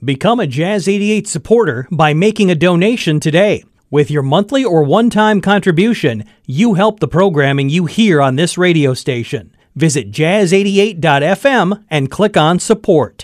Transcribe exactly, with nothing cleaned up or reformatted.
Become a Jazz eighty-eight supporter by making a donation today. With your monthly or one-time contribution, you help the programming you hear on this radio station. Visit jazz eighty-eight dot f m and click on Support.